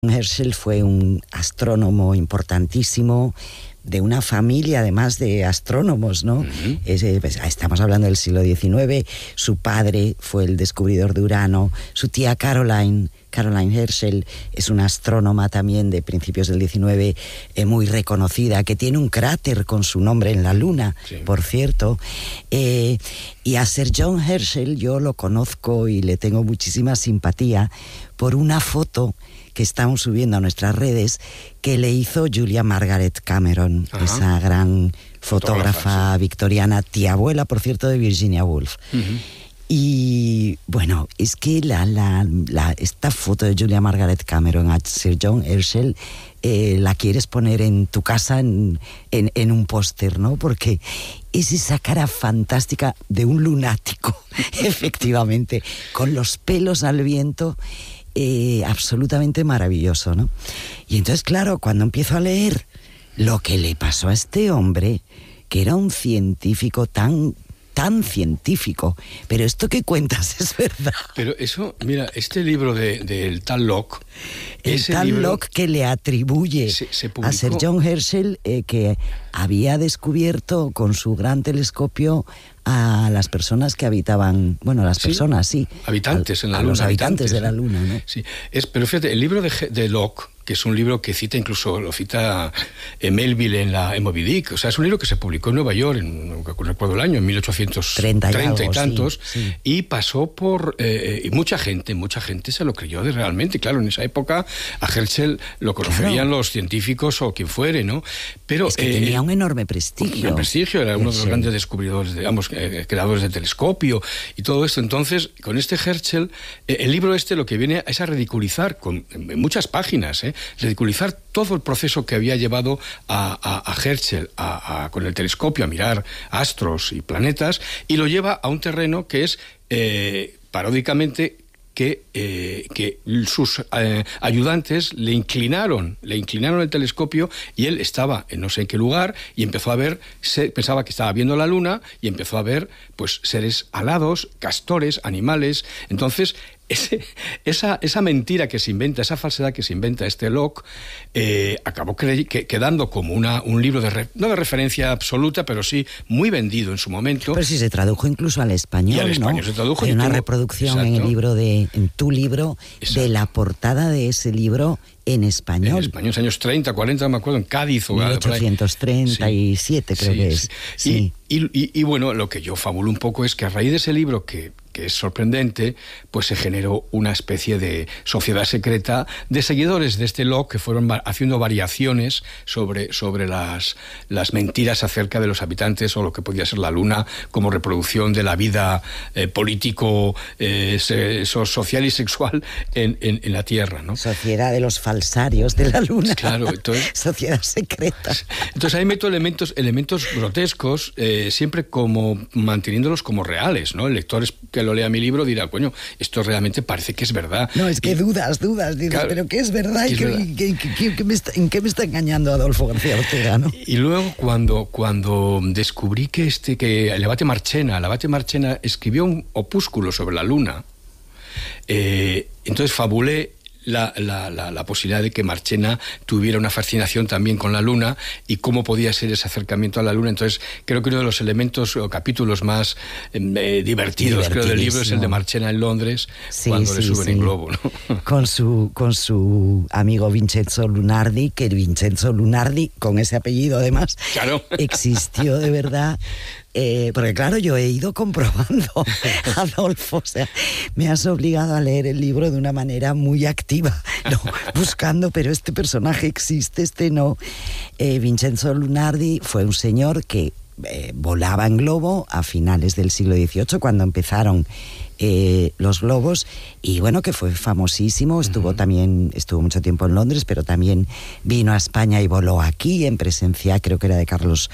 Herschel fue un astrónomo importantísimo, de una familia además de astrónomos, ¿no? Uh-huh. Estamos hablando del siglo XIX. Su padre fue el descubridor de Urano. Su tía Caroline Herschel es una astrónoma también de principios del XIX, muy reconocida, que tiene un cráter con su nombre en la Luna, sí, por cierto. Y a Sir John Herschel yo lo conozco y le tengo muchísima simpatía por una foto que estamos subiendo a nuestras redes, que le hizo Julia Margaret Cameron, ajá, esa gran fotógrafa, sí, victoriana, tía abuela, por cierto, de Virginia Woolf. Uh-huh. Y bueno, es que esta foto de Julia Margaret Cameron a Sir John Herschel la quieres poner en tu casa en un póster, ¿no? Porque es esa cara fantástica de un lunático, efectivamente, con los pelos al viento. Absolutamente maravilloso, ¿no? Y entonces, claro, cuando empiezo a leer lo que le pasó a este hombre, que era un científico tan científico, pero esto que cuentas es verdad. Pero eso, mira, este libro del tal Locke, Locke que le atribuye se publicó, a Sir John Herschel que había descubierto con su gran telescopio a las personas que habitaban, bueno, las personas, sí, habitantes en la Luna, los habitantes de la Luna, ¿no? Sí, pero fíjate, el libro de Locke, que es un libro que cita, incluso lo cita Melville en Moby Dick, o sea, es un libro que se publicó en Nueva York, no recuerdo el año, en 1830 y tantos, sí. Y pasó por... y mucha gente se lo creyó realmente. Claro, en esa época a Herschel lo conocerían, claro, los científicos o quien fuere, ¿no? Pero es que tenía un enorme prestigio. Un gran prestigio, era uno de los grandes descubridores, creadores de telescopio y todo esto. Entonces, con este Herschel, el libro lo que viene es a ridiculizar, en muchas páginas, ridiculizar todo el proceso que había llevado a Herschel con el telescopio a mirar astros y planetas, y lo lleva a un terreno que es paródicamente que sus ayudantes le inclinaron el telescopio, y él estaba en no sé en qué lugar y empezó a ver, pensaba que estaba viendo la Luna, y empezó a ver pues seres alados, castores, animales. Entonces esa mentira que se inventa, esa falsedad que se inventa Locke, acabó quedando como un libro no de referencia absoluta, pero sí muy vendido en su momento. Pero sí se tradujo incluso al español, y al español, ¿no? Se tradujo. Hay una reproducción, exacto, en tu libro, exacto, de la portada de ese libro en español. En español, años 30, 40, no me acuerdo, en Cádiz. 1837, sí, creo que es. Sí. Y bueno, lo que yo fabulo un poco es que a raíz de ese libro, que es sorprendente, pues se generó una especie de sociedad secreta de seguidores de Locke, que fueron haciendo variaciones sobre las mentiras acerca de los habitantes o lo que podía ser la Luna como reproducción de la vida político, social y sexual en la Tierra, ¿no? Sociedad de los falsarios de la Luna. Claro, entonces... Sociedad secreta. Entonces ahí meto elementos grotescos, siempre como manteniéndolos como reales, ¿no? El lector que lo lea mi libro dirá, coño, esto realmente parece que es verdad. No, es que dudas, dices, claro, pero ¿qué es verdad? ¿En qué me está engañando Adolfo García Ortega, no? Y luego cuando descubrí que el abate Marchena escribió un opúsculo sobre la Luna, entonces fabulé la posibilidad de que Marchena tuviera una fascinación también con la Luna y cómo podía ser ese acercamiento a la Luna. Entonces creo que uno de los elementos o capítulos más divertidos, creo, del libro es el de Marchena en Londres, cuando le suben en globo, ¿no? con su amigo Vincenzo Lunardi, que Vincenzo Lunardi, con ese apellido además, claro, existió de verdad. Porque claro, yo he ido comprobando, Adolfo, o sea, me has obligado a leer el libro de una manera muy activa, ¿no? Buscando, pero este personaje existe, no. Vincenzo Lunardi fue un señor que volaba en globo a finales del siglo XVIII, cuando empezaron los globos, y bueno, que fue famosísimo. Estuvo mucho tiempo en Londres, pero también vino a España y voló aquí en presencia, creo que era de Carlos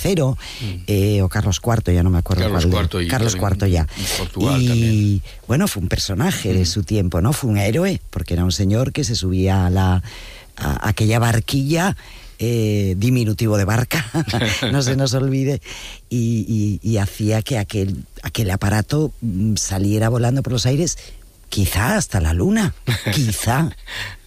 III, o Carlos IV, ya no me acuerdo. Carlos IV ya. Portugal y también. Bueno, fue un personaje de su tiempo, ¿no? Fue un héroe, porque era un señor que se subía a aquella barquilla, diminutivo de barca, no se nos olvide, y hacía que aquel aparato saliera volando por los aires, quizá hasta la Luna, quizá.